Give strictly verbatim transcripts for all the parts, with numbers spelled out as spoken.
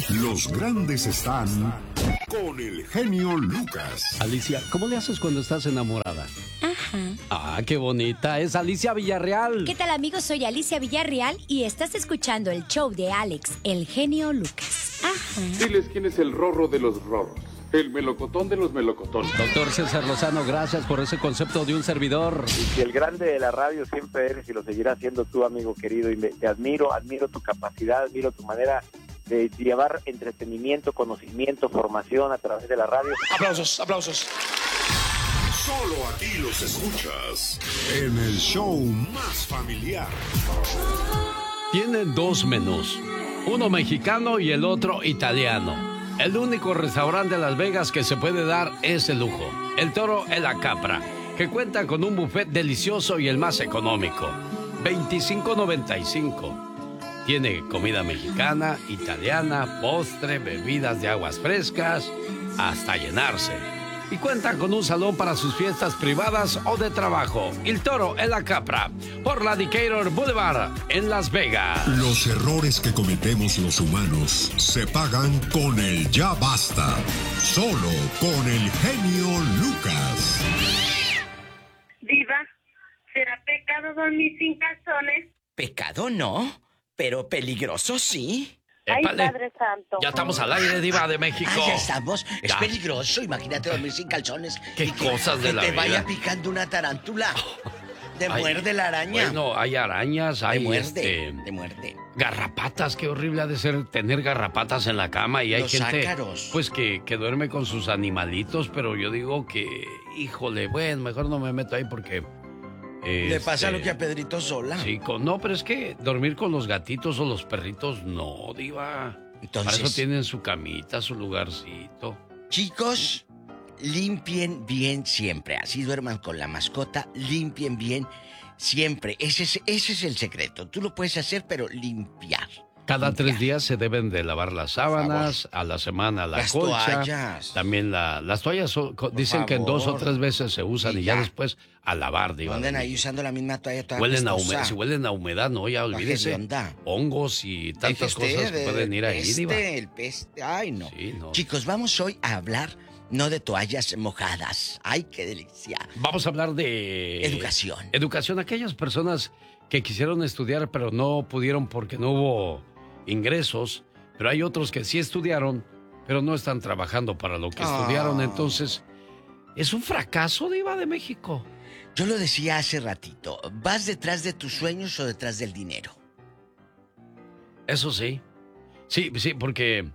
Los grandes están con el genio Lucas. Alicia, ¿cómo le haces cuando estás enamorada? Ajá. Ah, qué bonita. Es Alicia Villarreal. ¿Qué tal, amigos? Soy Alicia Villarreal y estás escuchando el show de Alex, el genio Lucas. Ajá. Diles quién es el rorro de los rorros. El melocotón de los melocotones. Doctor César Lozano, gracias por ese concepto de un servidor. Y si el grande de la radio siempre eres y lo seguirás siendo tú, amigo querido, y me, te admiro, admiro tu capacidad, admiro tu manera de llevar entretenimiento, conocimiento, formación a través de la radio. Aplausos, aplausos. Solo aquí los escuchas en el show más familiar. Tienen dos menús, uno mexicano y el otro italiano. El único restaurante de Las Vegas que se puede dar ese lujo, el Toro e la Capra, que cuenta con un buffet delicioso y el más económico, veinticinco noventa y cinco. Tiene comida mexicana, italiana, postre, bebidas de aguas frescas, hasta llenarse. Y cuenta con un salón para sus fiestas privadas o de trabajo. El Toro e la Capra, por la Decatur Boulevard, en Las Vegas. Los errores que cometemos los humanos se pagan con el ya basta. Solo con el genio Lucas. Diva, ¿será pecado dormir sin calzones? Pecado no, pero peligroso sí. Ay, Épale. Padre Santo. Ya estamos al aire, Diva de México. Ah, ya estamos. Es Ya. peligroso. Imagínate dormir sin calzones. Qué y que- cosas de que la te vida. vaya picando una tarántula. Te Ay, muerde la araña. Bueno, hay arañas, te hay muerde. este, Te muerde. garrapatas. Qué horrible ha de ser tener garrapatas en la cama. Y hay Los gente ácaros. pues que, que duerme con sus animalitos, pero yo digo que, híjole, bueno, mejor no me meto ahí porque... Le este, pasa lo que a Pedrito Sola. Sí, con, no, pero es que dormir con los gatitos o los perritos, no, Diva. Entonces- Para eso tienen su camita, su lugarcito. Chicos, limpien bien siempre. Así duerman con la mascota, limpien bien siempre. Ese es, ese es el secreto. Tú lo puedes hacer, pero limpiar. Cada Limpiar. tres días se deben de lavar las sábanas, a la semana la Las colcha. toallas. También la, las toallas son- co- dicen que en dos o favor. tres veces se usan y, Y ya. ya. después a lavar, No Diva. anden de ahí México. usando la misma toalla toda Huelen a apestosa. humedad, si huelen a humedad, no, ya olvídese. hedionda. Hongos y tantas Deje cosas usted, que pueden ir ahí, peste, Diva. el peste. Ay, no. Sí, no. Chicos, vamos hoy a hablar no de toallas mojadas. Ay, qué delicia. Vamos a hablar de... Educación. Educación. Aquellas personas que quisieron estudiar pero no pudieron porque no hubo ingresos. Pero hay otros que sí estudiaron, pero no están trabajando para lo que Ah. estudiaron. Entonces, es un fracaso, Diva de México. Yo lo decía hace ratito. ¿Vas detrás de tus sueños o detrás del dinero? Eso sí. Sí, sí, porque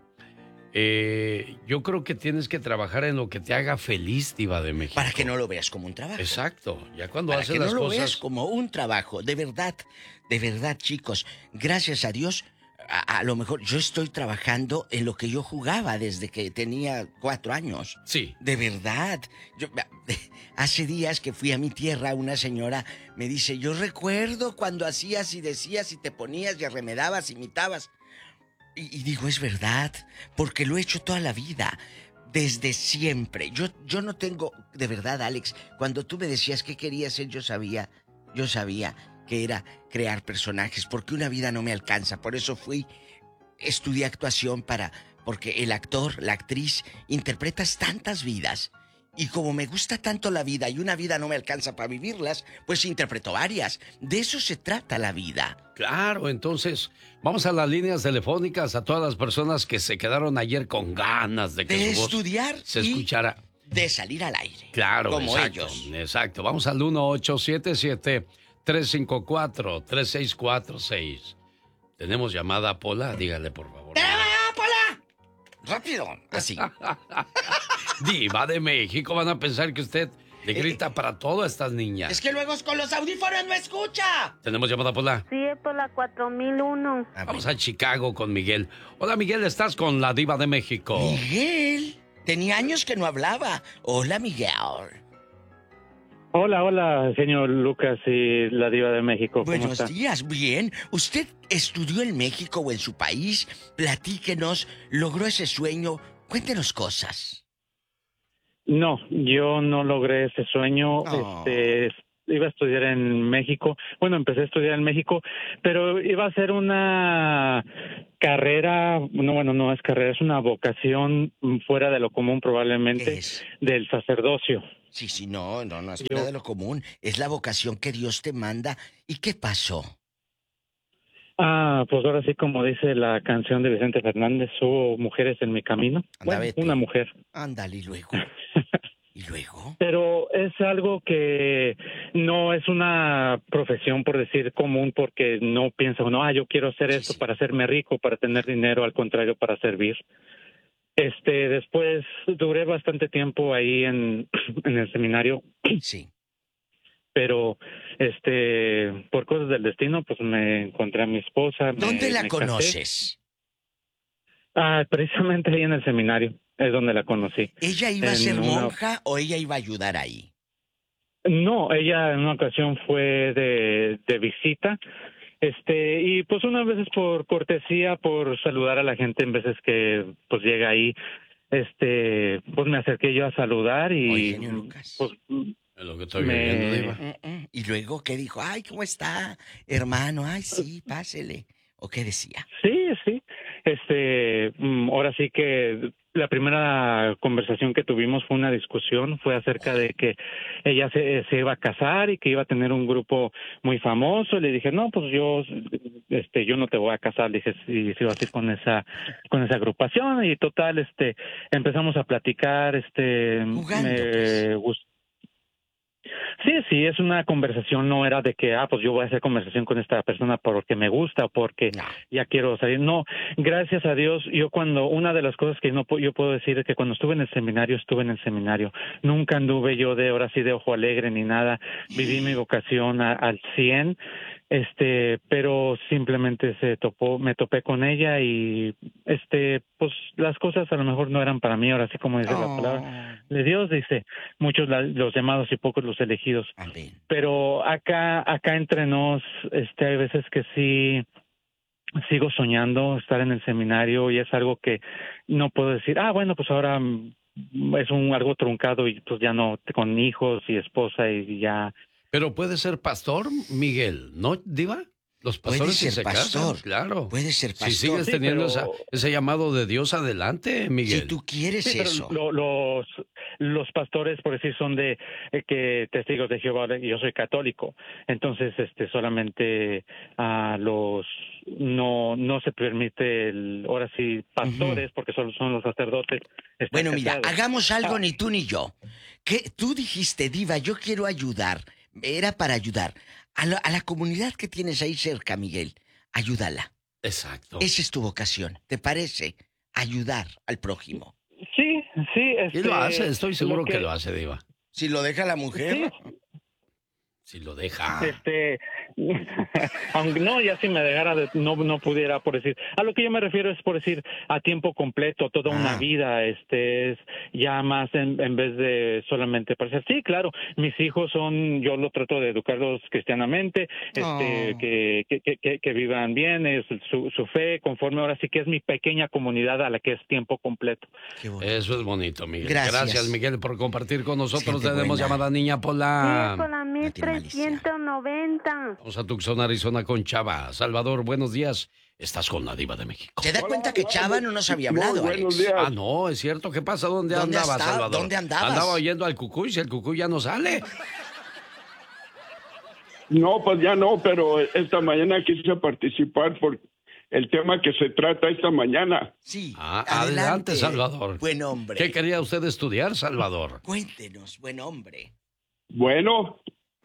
eh, yo creo que tienes que trabajar en lo que te haga feliz, Diva de México. Para que no lo veas como un trabajo. Exacto. Ya cuando Para haces que no las lo cosas... veas como un trabajo. De verdad, de verdad, chicos. Gracias a Dios, a, a lo mejor yo estoy trabajando en lo que yo jugaba desde que tenía cuatro años. Sí. De verdad. Yo, hace días que fui a mi tierra, una señora me dice, yo recuerdo cuando hacías y decías y te ponías y arremedabas, imitabas. Y, y digo, es verdad, porque lo he hecho toda la vida, desde siempre. Yo, yo no tengo, de verdad, Alex, cuando tú me decías qué quería ser, yo sabía, yo sabía que era crear personajes, porque una vida no me alcanza. Por eso fui, estudié actuación para, porque el actor, la actriz, interpretas tantas vidas. Y como me gusta tanto la vida y una vida no me alcanza para vivirlas, pues interpreto varias. De eso se trata la vida. Claro, entonces vamos a las líneas telefónicas a todas las personas que se quedaron ayer con ganas de que De su voz estudiar se y escuchara. de salir al aire. Claro, como exacto, ellos. exacto. Vamos al uno ocho siete siete, tres cinco cuatro, tres seis cuatro seis. Tenemos llamada, Pola, dígale por favor. ¡Ah, Pola! Rápido, así. Diva de México, van a pensar que usted le grita para todas estas niñas. Es que luego con los audífonos no escucha. Tenemos llamada, Pola. Sí, es por la cuatro mil uno. Vamos a Chicago con Miguel. Hola, Miguel, ¿estás con la Diva de México? Miguel, tenía años que no hablaba. Hola, Miguel. Hola, hola, señor Lucas y la Diva de México. ¿Cómo Buenos está? días, bien. ¿Usted estudió en México o en su país? Platíquenos, logró ese sueño. Cuéntenos cosas. No, yo no logré ese sueño. Oh. Este, iba a estudiar en México. Bueno, empecé a estudiar en México, pero iba a ser una carrera, no, bueno, no es carrera, es una vocación fuera de lo común probablemente del sacerdocio. Sí, sí, no, no, no es fuera de lo común. Es la vocación que Dios te manda. ¿Y qué pasó? Ah, pues ahora sí, como dice la canción de Vicente Fernández, hubo mujeres en mi camino. Anda, bueno, una mujer. Ándale, y luego. ¿Y luego? Pero es algo que no es una profesión, por decir, común, porque no piensa uno, ah, yo quiero hacer Sí, esto sí. para hacerme rico, para tener dinero, al contrario, para servir. Este, después duré bastante tiempo ahí en, en el seminario. Sí. Pero, este, por cosas del destino, pues me encontré a mi esposa. ¿Dónde me, la me conoces? Casé. Ah, precisamente ahí en el seminario, es donde la conocí. ¿Ella iba a En ser una- monja o ella iba a ayudar ahí? No, ella en una ocasión fue de, de visita. Este, y pues unas veces por cortesía, por saludar a la gente en veces que pues llega ahí, este, pues me acerqué yo a saludar y Oye, genio Lucas. pues Es lo que estoy Me- viendo, Diva. Mm, mm. Y luego, ¿qué dijo? Ay, ¿cómo está, hermano? Ay, sí, pásele. ¿O qué decía? sí, sí. Este, mm, ahora sí que la primera conversación que tuvimos fue una discusión, fue acerca de que ella se, se iba a casar y que iba a tener un grupo muy famoso. Le dije, no, pues yo, este, yo no te voy a casar. Le dije, si, si vas a ir con esa, con esa agrupación. Y total, este, empezamos a platicar, este, Jugando, me pues. gustó. Sí, sí, es una conversación, no era de que, ah, pues yo voy a hacer conversación con esta persona porque me gusta o porque No. ya quiero salir. No, gracias a Dios, yo cuando, una de las cosas que no pu- yo puedo decir es que cuando estuve en el seminario, estuve en el seminario. Nunca anduve yo de ahora sí de ojo alegre ni nada. Viví mi vocación a- al cien, este, pero simplemente se topó, me topé con ella y, este, pues las cosas a lo mejor no eran para mí, ahora sí como dice la palabra Oh, de Dios, dice, muchos la- los llamados y pocos los elegidos. amén. Pero acá, acá entre nos, este, hay veces que sí sigo soñando estar en el seminario y es algo que no puedo decir, ah, bueno, pues ahora mm, es un algo truncado y pues ya no, con hijos y esposa y ya. Pero puede ser pastor, Miguel, ¿no, Diva? Los Puede pastores sí ser se pastor, casan, claro. puede ser Si pastor. sigues Sí, teniendo pero- esa- ese llamado de Dios, adelante, Miguel. Si tú quieres Sí, pero eso. lo- los, los pastores, por decir, son de eh, que testigos de Jehová, y yo soy católico, entonces este solamente a los no no se permite el, ahora sí pastores porque solo son los sacerdotes. están Bueno, mira, casados. hagamos algo Ah. ni tú ni yo. Que tú dijiste, Diva, yo quiero ayudar. Era para ayudar. A la, a la comunidad que tienes ahí cerca, Miguel, ayúdala. Exacto. Esa es tu vocación. ¿Te parece? Ayudar al prójimo. Sí, sí, Y este, lo hace, estoy seguro lo que... lo hace, Diva. Si lo deja la mujer. Sí, Si lo deja. este, aunque no, ya si me dejara, de- no, no pudiera, por decir, a lo que yo me refiero es por decir a tiempo completo, toda Ah. una vida, este, es ya más en, en vez de solamente parecer. Sí, claro, mis hijos son, yo lo trato de educarlos cristianamente, este, Oh. que, que, que- que, que vivan bien, es su, su fe, conforme ahora sí que es mi pequeña comunidad a la que es tiempo completo. Qué bonito. Eso es bonito, Miguel. Gracias. Miguel, por compartir con nosotros. Gente Tenemos buena. llamada Niña Sí, Pola. con la mil tiene malicia. trescientos noventa. Vamos a Tucson, Arizona con Chava. Salvador, buenos días. Estás con la Diva de México. ¿Te das cuenta que Chava no nos había hablado, Muy buenos Alex? días. Ah, no, es cierto. ¿Qué pasa? ¿Dónde, ¿Dónde andaba, estaba? Salvador? ¿Dónde andabas? Andaba oyendo al Cucuy, si el Cucuy ya no sale. No, pues ya no, pero esta mañana quise participar por el tema que se trata esta mañana. Sí. Ah, adelante, Salvador. Buen hombre. ¿Qué quería usted estudiar, Salvador? Cuéntenos, buen hombre. Bueno,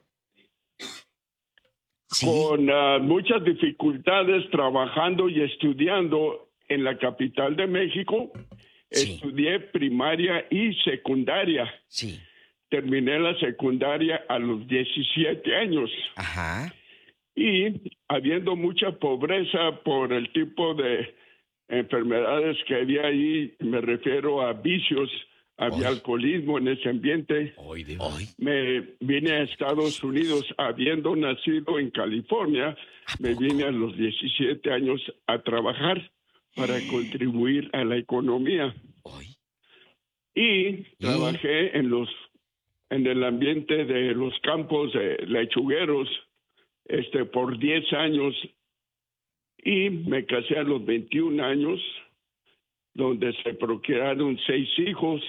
Sí. con ah, muchas dificultades trabajando y estudiando en la capital de México, Sí. estudié primaria y secundaria. Sí. Terminé la secundaria a los diecisiete años Ajá. y habiendo mucha pobreza por el tipo de enfermedades que había ahí, me refiero a vicios, había Ay. alcoholismo en ese ambiente. Hoy, Diva. Hoy. Me vine a Estados Unidos habiendo nacido en California, me vine a los diecisiete años a trabajar para contribuir a la economía Hoy. y trabajé en los en el ambiente de los campos de lechugueros este, por diez años y me casé a los veintiún años, donde se procrearon seis hijos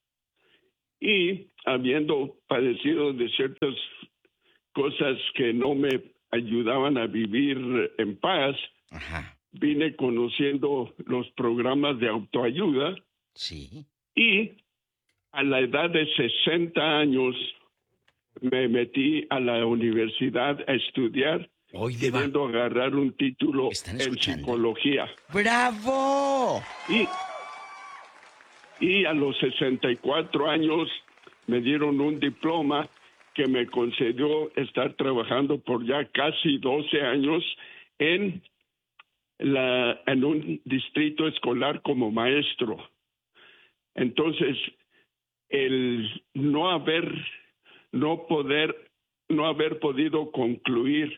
y habiendo padecido de ciertas cosas que no me ayudaban a vivir en paz, Ajá. vine conociendo los programas de autoayuda. Sí. Y a la edad de sesenta años me metí a la universidad a estudiar, Hoy Diva. queriendo agarrar un título ¿Están en escuchando? psicología. ¡Bravo! Y, y a los sesenta y cuatro años me dieron un diploma que me concedió estar trabajando por ya casi doce años en, la, en un distrito escolar como maestro. Entonces, el no haber, no poder, no haber podido concluir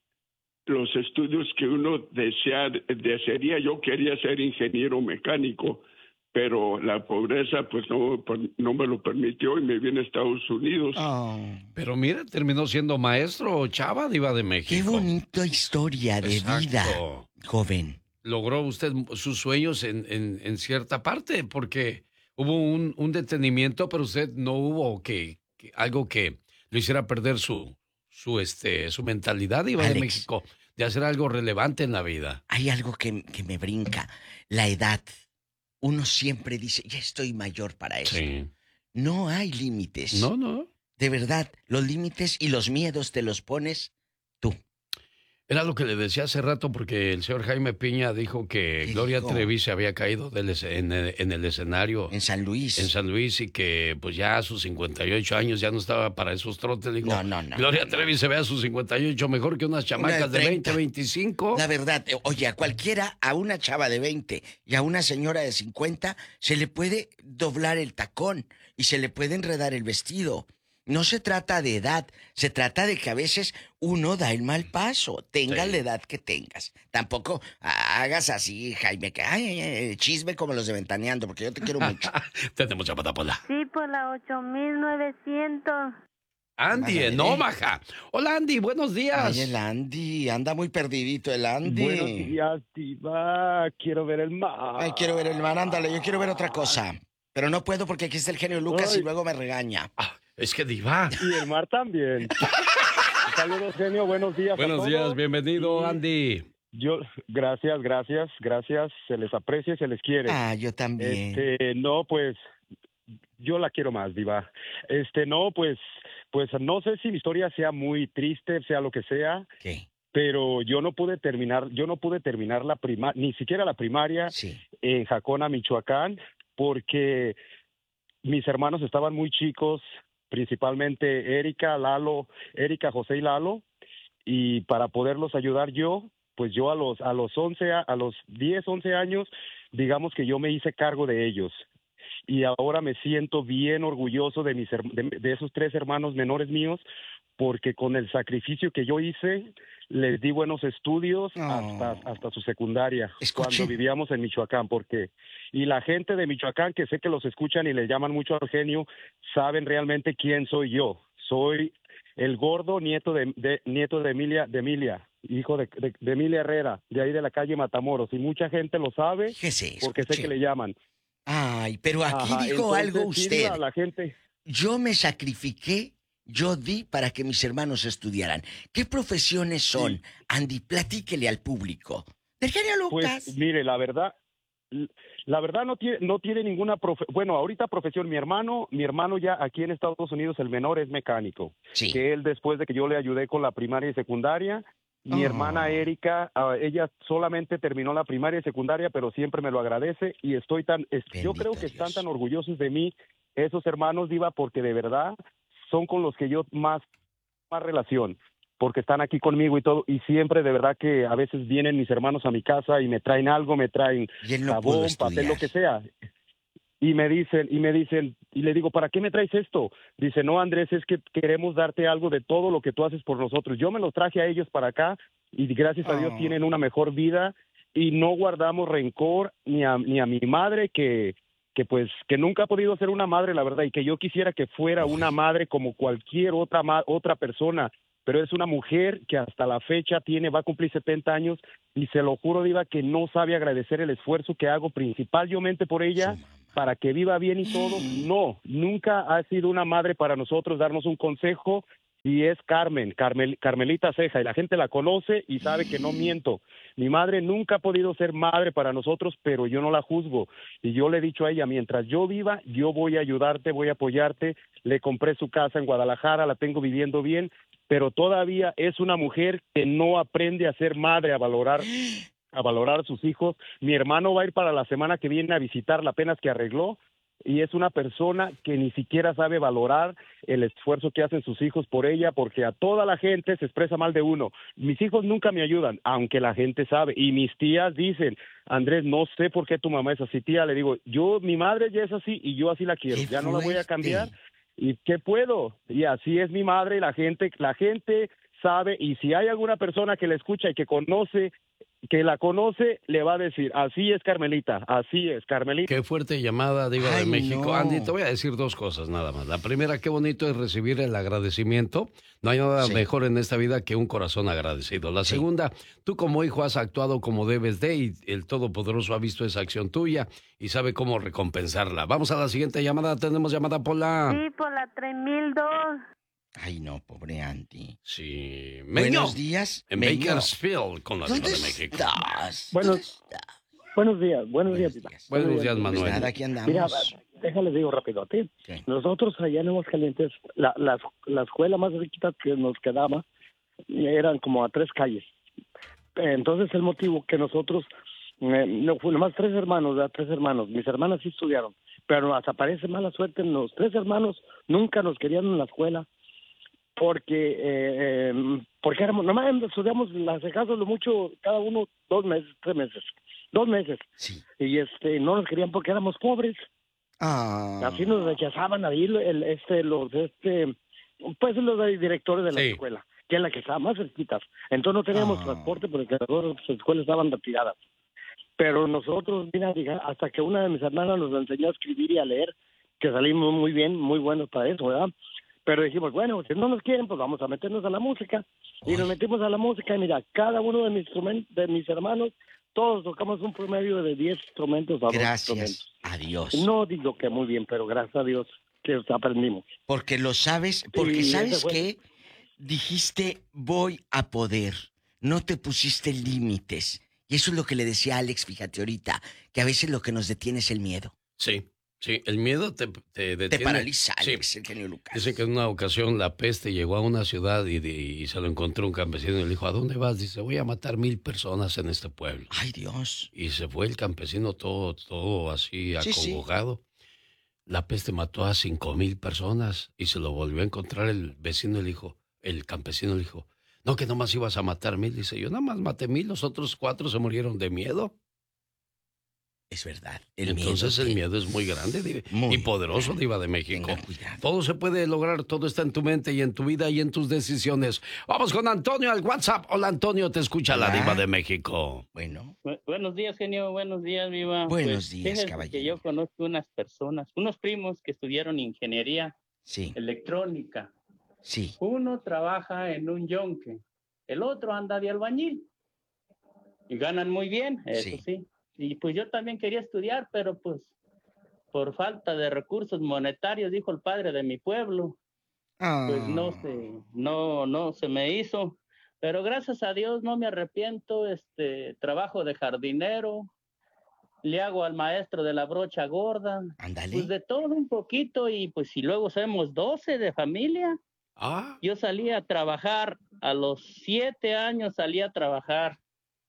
los estudios que uno desea, desearía, yo quería ser ingeniero mecánico, pero la pobreza pues no, no me lo permitió y me vine a Estados Unidos. Oh, Pero mira, terminó siendo maestro, Chava, Diva de qué México. bonita historia de Exacto. vida, joven. Logró usted sus sueños en, en, en cierta parte, porque hubo un, un detenimiento, pero usted no hubo que, que algo que lo hiciera perder su, su, este, su mentalidad, Diva de Alex. México, de hacer algo relevante en la vida. Hay algo que, que me brinca, la edad. Uno siempre dice, ya estoy mayor para eso. Sí. No hay límites. No, no. De verdad, los límites y los miedos te los pones tú. Era lo que le decía hace rato, porque el señor Jaime Piña dijo que ¿Qué Gloria dijo? Trevi se había caído del es- en, el, en el escenario En San Luis. en San Luis y que pues ya a sus cincuenta y ocho años ya no estaba para esos trotes. Digo, No, no, no, Gloria no, Trevi se ve a sus cincuenta y ocho mejor que unas chamacas de treinta. veinte, veinticinco. La verdad, eh, oye, a cualquiera, a una chava de veinte y a una señora de cincuenta, se le puede doblar el tacón y se le puede enredar el vestido. No se trata de edad, se trata de que a veces uno da el mal paso, tengas Sí. la edad que tengas. Tampoco ah, hagas así, Jaime, que ay, ay, ay, chisme como los de Ventaneando, porque yo te quiero mucho. Tenemos llamada por la Sí, por la ocho mil novecientos. Andy en Ándale. Omaha. Hola Andy, buenos días. Ay, el Andy, anda muy perdidito el Andy. Buenos días, Diva. Quiero ver el mar. Ay, quiero ver el mar, ándale, yo quiero ver otra cosa. Pero no puedo porque aquí está el genio Lucas Ay. y luego me regaña. Ah, es que Diva. Y el mar también. Saludos, genio. Buenos días. a Buenos todos. días, bienvenido Y Andy. Yo, gracias, gracias, gracias. Se les aprecia y se les quiere. Ah, yo también. Este, no, pues, yo la quiero más, Diva. Este, no, pues, pues, no sé si mi historia sea muy triste, sea lo que sea, ¿Qué? pero yo no pude terminar, yo no pude terminar la prima, ni siquiera la primaria Sí. en Jacona, Michoacán, porque mis hermanos estaban muy chicos, principalmente Erika, Lalo, Erika, José y Lalo, y para poderlos ayudar yo, pues yo a los a los once, a, a los diez, once años, digamos que yo me hice cargo de ellos. Y ahora me siento bien orgulloso de mis her- de, de esos tres hermanos menores míos, porque con el sacrificio que yo hice, les di buenos estudios Oh. hasta, hasta su secundaria, Escuche. cuando vivíamos en Michoacán, porque y la gente de Michoacán, que sé que los escuchan y le llaman mucho al genio, saben realmente quién soy yo. Soy el gordo nieto de, de- nieto de Emilia, de Emilia, hijo de, de- de Emilia Herrera, de ahí de la calle Matamoros, y mucha gente lo sabe Fíjese, porque sé escuche. que le llaman. Ay, pero aquí Ajá, dijo entonces, algo sí, usted. diva, la gente. Yo me sacrifiqué, yo di para que mis hermanos estudiaran. ¿Qué profesiones son? Sí. Andy, platíquele al público. Del genio Lucas. Pues mire, la verdad, la verdad no tiene, no tiene ninguna profe bueno, ahorita profesión, mi hermano, mi hermano ya aquí en Estados Unidos, el menor es mecánico, sí. que él después de que yo le ayudé con la primaria y secundaria, mi Oh. hermana Erika, ah, ella solamente terminó la primaria y secundaria, pero siempre me lo agradece y estoy tan, es- yo Bendito creo que están Dios. tan orgullosos de mí esos hermanos, Diva, porque de verdad son con los que yo más, más relación, porque están aquí conmigo y todo, y siempre de verdad que a veces vienen mis hermanos a mi casa y me traen algo, me traen Y él no pudo jabón, estudiar. papel, lo que sea. Y me dicen, y me dicen, y le digo, ¿para qué me traes esto? Dice, no, Andrés, es que queremos darte algo de todo lo que tú haces por nosotros. Yo me los traje a ellos para acá y gracias a Dios Oh. tienen una mejor vida y no guardamos rencor ni a, ni a mi madre que, que pues que nunca ha podido ser una madre, la verdad, y que yo quisiera que fuera una madre como cualquier otra ma- otra persona, pero es una mujer que hasta la fecha tiene, va a cumplir setenta años, y se lo juro, Diva, que no sabe agradecer el esfuerzo que hago principalmente por ella, para que viva bien y todo. No, nunca ha sido una madre para nosotros darnos un consejo, y es Carmen, Carmel, Carmelita Ceja, y la gente la conoce y sabe que no miento. Mi madre nunca ha podido ser madre para nosotros, pero yo no la juzgo. Y yo le he dicho a ella, mientras yo viva, yo voy a ayudarte, voy a apoyarte. Le compré su casa en Guadalajara, la tengo viviendo bien, pero todavía es una mujer que no aprende a ser madre, a valorar a valorar a sus hijos. Mi hermano va a ir para la semana que viene a visitarla, apenas que arregló, y es una persona que ni siquiera sabe valorar el esfuerzo que hacen sus hijos por ella, porque a toda la gente se expresa mal de uno. Mis hijos nunca me ayudan, aunque la gente sabe, y mis tías dicen, Andrés, no sé por qué tu mamá es así, tía. Le digo, yo, mi madre ya es así y yo así la quiero, ya no la voy a cambiar. ¿Y qué puedo? Y así es mi madre, la gente, la gente sabe, y si hay alguna persona que la escucha y que conoce, que la conoce, le va a decir, así es Carmelita, así es Carmelita. Qué fuerte llamada, Diva de Ay, México. no. Andy, te voy a decir dos cosas nada más. La primera, qué bonito es recibir el agradecimiento. No hay nada Sí. mejor en esta vida que un corazón agradecido. La Sí. segunda, tú como hijo has actuado como debes de, y el Todopoderoso ha visto esa acción tuya y sabe cómo recompensarla. Vamos a la siguiente llamada. Tenemos llamada por la... Sí, por la tres mil dos. Ay, no, pobre Andy. Sí. Buenos días, En Meño. Bakersfield, con la Diva ¿Dónde de México. estás? Buenos, buenos días, buenos días. Buenos días. Buenos días, Pues Manuel. nada, aquí andamos. Mira, déjale digo rápido a ti. ¿Qué? Nosotros allá en Aguascalientes, la, la, la escuela más riquita que nos quedaba eran como a tres calles. Entonces el motivo que nosotros, eh, no fue nomás tres hermanos, ¿verdad? tres hermanos, mis hermanas sí estudiaron, pero hasta parece mala suerte, los tres hermanos nunca nos querían en la escuela, porque eh, eh, porque éramos, nomás estudiamos las casos lo mucho, cada uno dos meses, tres meses, dos meses, Sí. y este no nos querían porque éramos pobres. Ah. Así nos rechazaban ahí el, este los este pues los directores de la Sí. escuela, que es la que estaba más cerquitas. Entonces no teníamos Ah. transporte porque las dos escuelas estaban retiradas. Pero nosotros, mira, diga, hasta que una de mis hermanas nos enseñó a escribir y a leer, que salimos muy bien, muy buenos para eso, ¿verdad? Pero dijimos, bueno, si no nos quieren, pues vamos a meternos a la música. Y nos metimos a la música y mira, cada uno de mis, instrumentos, de mis hermanos, todos tocamos un promedio de diez instrumentos a dos Gracias instrumentos. a Dios. No digo que muy bien, pero gracias a Dios que aprendimos. Porque lo sabes, porque Y ¿sabes ese fue- qué? Dijiste, voy a poder. No te pusiste límites. Y eso es lo que le decía a Alex, fíjate ahorita, que a veces lo que nos detiene es el miedo. Sí, sí, el miedo te, te detiene. Te paraliza, Sí. Alex, el genio Lucas. Dice que en una ocasión la peste llegó a una ciudad y, y se lo encontró un campesino y le dijo, ¿a dónde vas? Dice, voy a matar mil personas en este pueblo. Ay, Dios. Y se fue el campesino todo, todo así Sí, sí. acongojado. La peste mató a cinco mil personas y se lo volvió a encontrar el vecino y le dijo, el campesino le dijo, no, que nomás ibas a matar mil. Dice, yo nada más maté mil, los otros cuatro se murieron de miedo. Es verdad. El Entonces miedo el te- miedo es muy grande Diva, Muy y poderoso, grande. Diva de México. Tengan cuidado. Todo se puede lograr, todo está en tu mente y en tu vida y en tus decisiones. Vamos con Antonio al WhatsApp. Hola Antonio, te escucha la Hola. Diva de México. Bueno, Bu- Buenos días, genio. Buenos días, Viva. Buenos Pues, días, fíjese caballero. que yo conozco unas personas, unos primos que estudiaron ingeniería sí, electrónica. sí. Uno trabaja en un yonque, el otro anda de albañil. Y ganan muy bien, eso Sí. sí. Y pues yo también quería estudiar, pero pues por falta de recursos monetarios, dijo el padre de mi pueblo, pues Ah. no se, no, no se me hizo. Pero gracias a Dios no me arrepiento, este, trabajo de jardinero, le hago al maestro de la brocha gorda, Ándale. pues de todo un poquito, y pues si luego somos doce de familia. Ah, Yo salí a trabajar, a los siete años salí a trabajar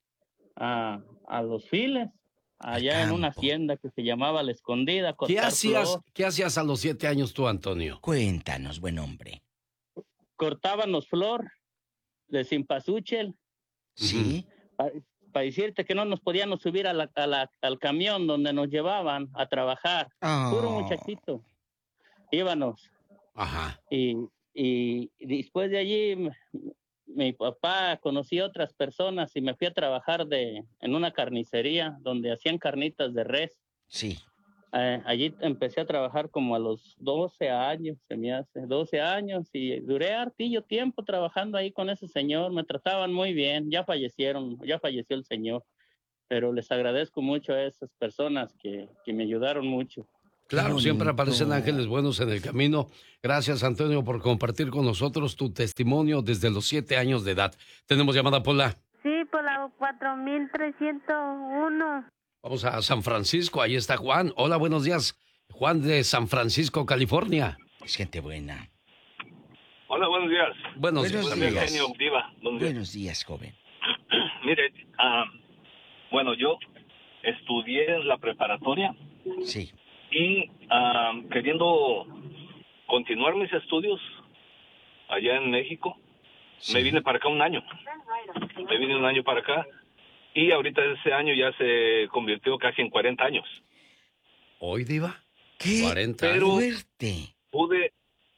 a, a los files, allá en una campo. hacienda que se llamaba La Escondida. ¿qué cortar hacías, flor. ¿qué hacías a los siete años tú, Antonio? Cuéntanos, buen hombre. Cortábamos flor de cempasúchil, Sí. para decirte que no nos podíamos subir a la, a la- al camión donde nos llevaban a trabajar. Ah. Puro muchachito. Íbamos. Ajá. Y, y después de allí, m- mi papá conocí a otras personas y me fui a trabajar de, en una carnicería donde hacían carnitas de res. Sí. Eh, allí empecé a trabajar como a los doce años, se me hace, doce años, y duré hartillo tiempo trabajando ahí con ese señor, me trataban muy bien, ya fallecieron, ya falleció el señor, pero les agradezco mucho a esas personas que, que me ayudaron mucho. Claro, siempre aparecen ángeles buenos en el camino. Gracias, Antonio, por compartir con nosotros tu testimonio desde los siete años de edad. ¿Tenemos llamada, Pola? Sí, por la cuatro mil trescientos uno. Vamos a San Francisco, ahí está Juan. Hola, buenos días. Juan de San Francisco, California. Es gente buena. Hola, buenos días. Buenos, buenos días. días. Genio, Diva. Buenos días. Buenos días, joven. Mire, uh, bueno, yo estudié en la preparatoria. Sí. Y uh, queriendo continuar mis estudios allá en México, sí. me vine para acá un año. Me vine un año para acá. Y ahorita ese año ya se convirtió casi en cuarenta años. ¿Hoy, Diva? ¿Qué? cuarenta pero fuerte. Pude,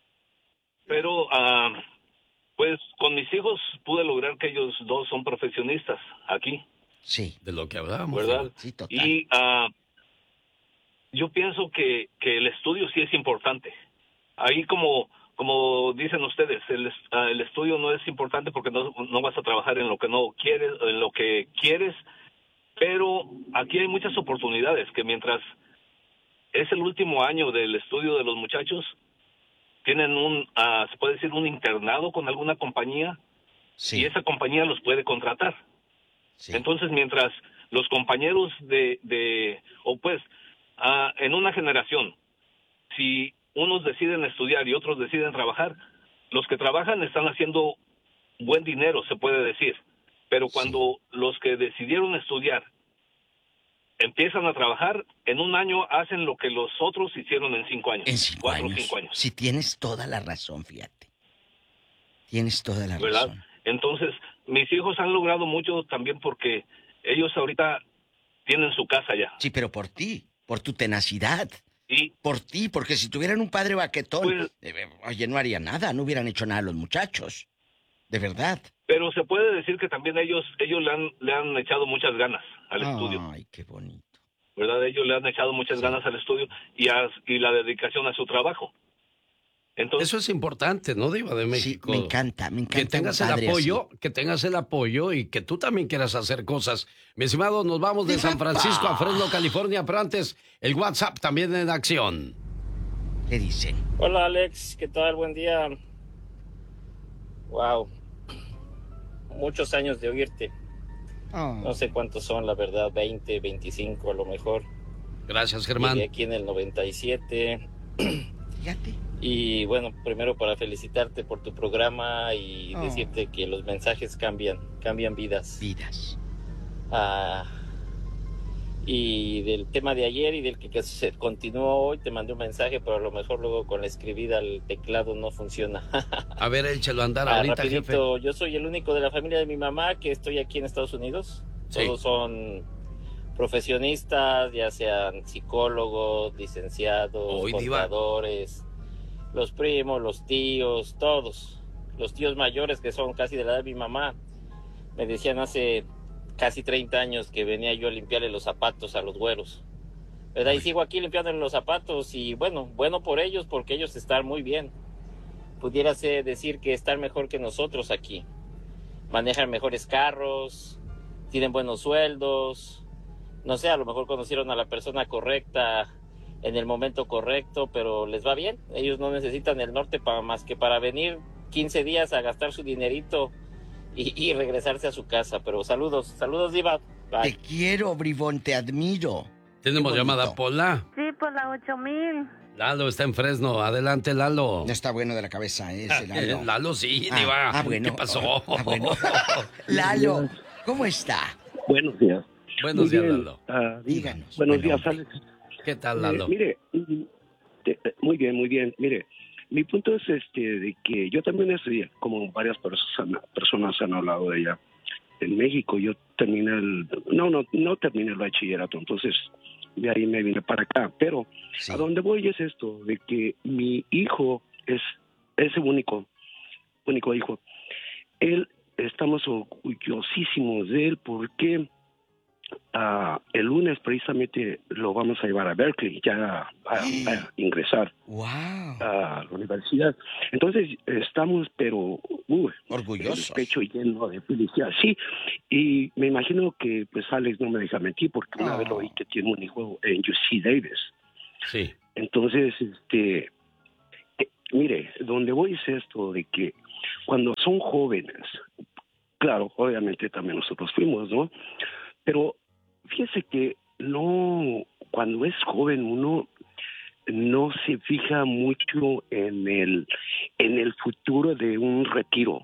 pero uh, pues con mis hijos pude lograr que ellos dos son profesionistas aquí. Sí. De lo que hablábamos. ¿Verdad? Sí, total. Y uh, yo pienso que, que el estudio sí es importante. Ahí como... Como dicen ustedes, el, uh, el estudio no es importante porque no, no vas a trabajar en lo que no quieres, en lo que quieres, pero aquí hay muchas oportunidades que mientras es el último año del estudio de los muchachos, tienen un, uh, se puede decir, un internado con alguna compañía, sí. y esa compañía los puede contratar. Sí. Entonces, mientras los compañeros de, de o pues, uh, en una generación, si unos deciden estudiar y otros deciden trabajar, los que trabajan están haciendo buen dinero, se puede decir. Pero cuando sí. los que decidieron estudiar empiezan a trabajar, en un año hacen lo que los otros hicieron en cinco años. En cinco cuatro años. o cinco años. Sí, tienes toda la razón, fíjate. Tienes toda la ¿verdad? razón. Entonces, mis hijos han logrado mucho también porque ellos ahorita tienen su casa ya. Sí, pero por ti, por tu tenacidad. Sí. Por ti, porque si tuvieran un padre baquetón, pues, eh, oye, no haría nada, no hubieran hecho nada los muchachos. De verdad. Pero se puede decir que también ellos ellos le han, le han echado muchas ganas al Ay, estudio. Ay, qué bonito. ¿Verdad? Ellos le han echado muchas sí. ganas al estudio y, a, y la dedicación a su trabajo. Entonces, eso es importante, ¿no, Diva de México? Sí, me encanta, me encanta. Que tengas el apoyo, así. que tengas el apoyo y que tú también quieras hacer cosas. Mi estimado, nos vamos de San Francisco a Fresno, California, pero antes el WhatsApp también en acción. ¿Qué dicen? Hola, Alex, ¿qué tal? Buen día. Wow. Muchos años de oírte. Oh. No sé cuántos son, la verdad, veinte, veinticinco a lo mejor. Gracias, Germán. Llegué aquí en el noventa y siete. Fíjate. Y bueno, primero para felicitarte por tu programa y oh. decirte que los mensajes cambian, cambian vidas. Vidas. Ah, y del tema de ayer y del que, que se continuó hoy, te mandé un mensaje, pero a lo mejor luego con la escribida al teclado no funciona. A ver, échalo a andar ah, ahorita, rapidito, jefe. Yo soy el único de la familia de mi mamá que estoy aquí en Estados Unidos. Sí. Todos son profesionistas, ya sean psicólogos, licenciados, Hoy, contadores, diva. Los primos, los tíos, todos. Los tíos mayores que son casi de la edad de mi mamá, me decían hace casi treinta años que venía yo a limpiarle los zapatos a los güeros. ¿Verdad? Y sigo aquí limpiándole los zapatos y bueno, bueno por ellos porque ellos están muy bien. Pudiera ser, decir que están mejor que nosotros aquí. Manejan mejores carros, tienen buenos sueldos. No sé, a lo mejor conocieron a la persona correcta en el momento correcto, pero les va bien. Ellos no necesitan el norte para más que para venir quince días a gastar su dinerito y, y regresarse a su casa. Pero saludos, saludos, Diva. Bye. Te quiero, bribón, te admiro. Tenemos llamada, Pola. Sí, por la ocho mil. Lalo está en Fresno. Adelante, Lalo. No está bueno de la cabeza ese, Lalo. Lalo sí, ah, Diva. Ah, bueno. ¿Qué pasó? Ah, bueno. Lalo, ¿cómo está? Buenos días. Buenos Muy días, bien. Lalo. Uh, Díganos. Buenos días, Alex. ¿Qué tal, Lalo? Eh, mire, muy bien, muy bien. Mire, mi punto es este de que yo también estudié, como varias personas, personas han hablado de ella. En México yo terminé el... No, no, no terminé el bachillerato, entonces de ahí me vine para acá. Pero sí. a donde voy es esto, de que mi hijo es ese único, único hijo. Él, estamos orgullosísimos de él porque Uh, el lunes precisamente lo vamos a llevar a Berkeley, ya a, a ingresar wow. a la universidad. Entonces estamos, pero uh, orgullosos, el pecho lleno de felicidad. Sí, y me imagino que pues Alex no me deja mentir porque una oh. vez lo oí que tiene un hijo en U C Davis. Sí. Entonces, este, eh, mire, donde voy es esto de que cuando son jóvenes, claro, obviamente también nosotros fuimos, ¿no? Pero fíjese que no, cuando es joven uno no se fija mucho en el en el futuro de un retiro,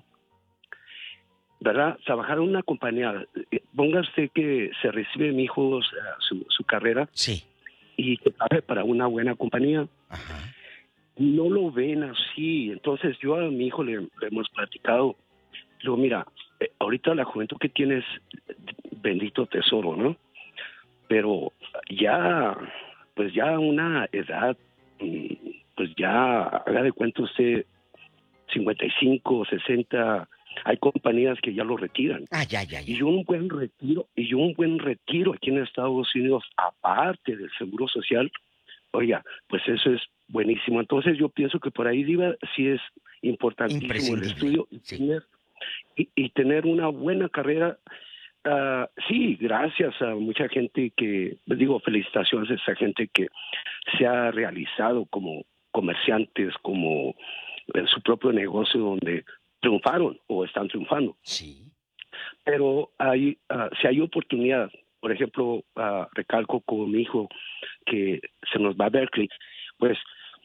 ¿verdad? Trabajar en una compañía, ponga usted que se recibe mi hijo su, su carrera, sí, y que trabaje para una buena compañía. Ajá. No lo ven así. Entonces yo a mi hijo le, le hemos platicado, digo, mira, eh, ahorita la juventud que tienes, bendito tesoro, ¿no? Pero ya, pues ya a una edad, pues ya haga de cuenta usted, cincuenta y cinco, sesenta, hay compañías que ya lo retiran. Ah, ya, ya, ya. Y un buen retiro, y un buen retiro aquí en Estados Unidos, aparte del Seguro Social, oiga, pues eso es buenísimo. Entonces yo pienso que por ahí, Diva, sí es importantísimo el estudio y, sí. tener, y, y tener una buena carrera. Uh, sí, gracias a mucha gente que, digo, felicitaciones a esa gente que se ha realizado como comerciantes, como en su propio negocio donde triunfaron o están triunfando. Sí. Pero hay, uh, si hay oportunidad, por ejemplo, uh, recalco con mi hijo que se nos va a Berkeley, pues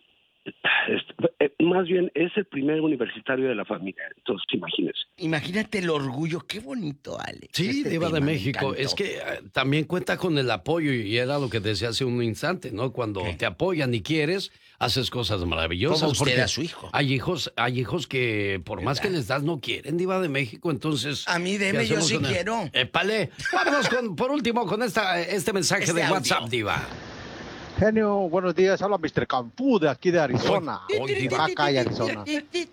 es, más bien es el primer universitario de la familia, entonces imagínese. Imagínate el orgullo, qué bonito, Alex. Sí, este Diva de México, es que eh, también cuenta con el apoyo y era lo que te decía hace un instante, ¿no? Cuando ¿qué? Te apoyan y quieres, haces cosas maravillosas. Como usted a su hijo. Hay hijos, hay hijos que por ¿verdad? Más que les das no quieren, Diva de México, entonces... A mí deme, yo sí quiero. ¡Épale! Vámonos con, por último con esta, este mensaje este de audio. WhatsApp, Diva. Genio, buenos días. Habla mister Campú de aquí de Arizona. Acá y Arizona.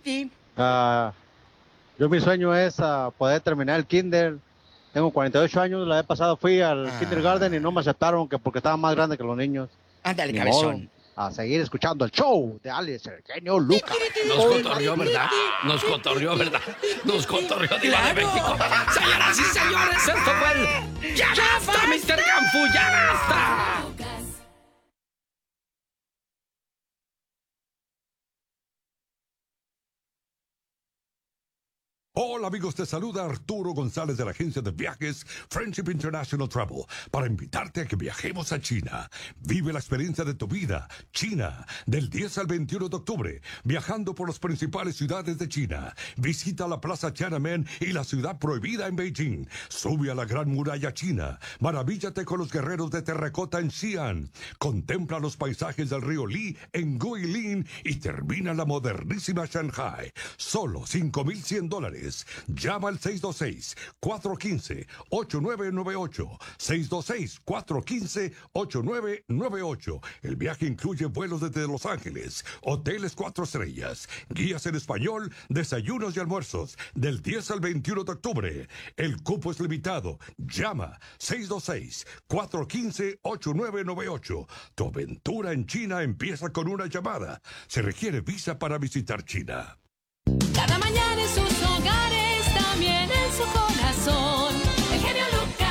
Uh, yo mi sueño es uh, poder terminar el kinder. Tengo cuarenta y ocho años. La vez pasada fui al ah. kindergarten y no me aceptaron que porque estaba más grande que los niños. Ándale, cabezón. A seguir escuchando el show de Alex, el genio Lucas. Nos cotorrió, ¿verdad? Nos cotorrió, ¿verdad? Nos cotorrió, Diva claro. de México. Señoras y señores, esto fue el... ¡Ya basta, mister Campú! ¡Ya basta! Hola amigos, te saluda Arturo González de la agencia de viajes Friendship International Travel para invitarte a que viajemos a China. Vive la experiencia de tu vida, China, del diez al veintiuno de octubre, viajando por las principales ciudades de China. Visita la Plaza Tiananmen y la ciudad prohibida en Beijing. Sube a la Gran Muralla China. Maravíllate con los guerreros de terracota en Xi'an. Contempla los paisajes del río Li en Guilin y termina la modernísima Shanghai. Solo cinco mil cien dólares. Llama al seis dos seis, cuatro uno cinco, ocho nueve nueve ocho. seis dos seis, cuatro uno cinco, ocho nueve nueve ocho. El viaje incluye vuelos desde Los Ángeles, hoteles cuatro estrellas, guías en español, desayunos y almuerzos, del diez al veintiuno de octubre. El cupo es limitado. Llama seis dos seis, cuatro uno cinco, ocho nueve nueve ocho. Tu aventura en China empieza con una llamada. Se requiere visa para visitar China. Cada mañana en sus hogares, también en su corazón, el genio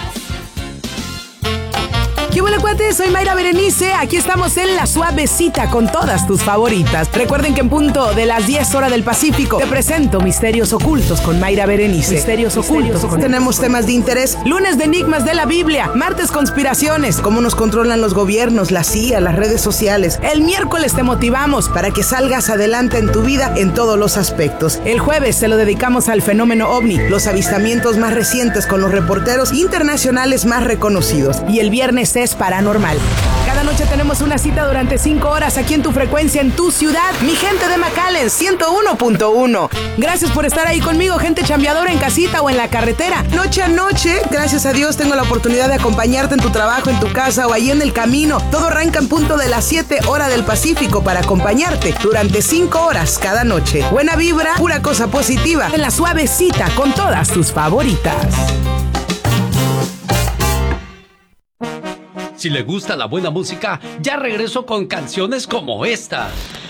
Lucas. ¿Qué huele, cuates? Soy Mayra Berenice. Aquí estamos en La Suavecita con todas tus favoritas. Recuerden que en punto de las diez horas del Pacífico te presento Misterios Ocultos con Mayra Berenice. Misterios, Misterios Ocultos. Ocultos. Tenemos temas de interés. Lunes de Enigmas de la Biblia. Martes Conspiraciones. Cómo nos controlan los gobiernos, la C I A, las redes sociales. El miércoles te motivamos para que salgas adelante en tu vida en todos los aspectos. El jueves se lo dedicamos al fenómeno ovni, los avistamientos más recientes con los reporteros internacionales más reconocidos. Y el viernes es paranormal. Cada noche tenemos una cita durante cinco horas aquí en tu frecuencia, en tu ciudad. Mi gente de McAllen, ciento uno punto uno. Gracias por estar ahí conmigo, gente chambeadora en casita o en la carretera. Noche a noche, gracias a Dios, tengo la oportunidad de acompañarte en tu trabajo, en tu casa o ahí en el camino. Todo arranca en punto de las siete horas del Pacífico para acompañarte durante cinco horas cada noche. Buena vibra, pura cosa positiva. En La Suavecita con todas tus favoritas. Si le gusta la buena música, ya regreso con canciones como esta.